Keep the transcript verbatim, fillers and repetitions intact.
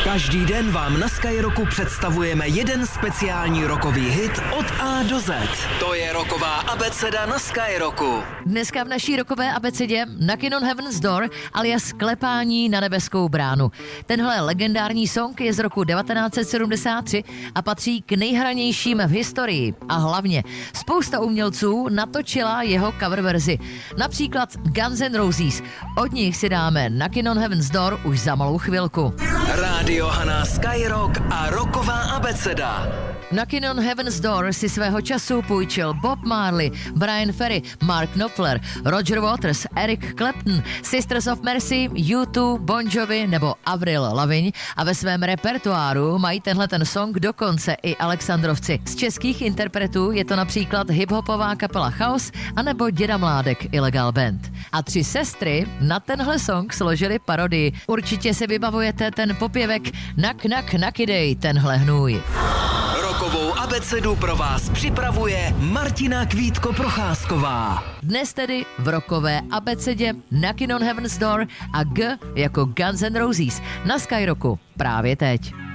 Každý den vám na Skyrocku představujeme jeden speciální rockový hit od A do Z. To je rocková abeceda na Skyrocku. Dneska v naší rockové abecedě Knockin' on Heaven's Door alias Klepání na nebeskou bránu. Tenhle legendární song je z roku devatenáct set sedmdesát tři a patří k nejhranějším v historii. A hlavně spousta umělců natočila jeho cover verzi. Například Guns N' Roses. Od nich si dáme Knockin' on Heaven's Door už za malou chvilku. Rádio Hana, Skyrock a rocková abeceda. Knockin' on Heaven's Door si svého času půjčil Bob Marley, Bryan Ferry, Mark Knopfler, Roger Waters, Eric Clapton, Sisters of Mercy, U dva, Bon Jovi nebo Avril Lavigne a ve svém repertoáru mají tenhle ten song dokonce i Alexandrovci. Z českých interpretů je to například hiphopová kapela Chaos anebo Děda Mládek Illegal Band. A tři sestry na tenhle song složili parodii. Určitě si vybavujete ten popěvek Nak nak nakidej tenhle hnůj. Rockovou abecedu pro vás připravuje Martina Kvítko-Procházková. Dnes tedy v rockové abecedě Knockin' on Heaven's Door a G jako Guns N' Roses na Skyrocku právě teď.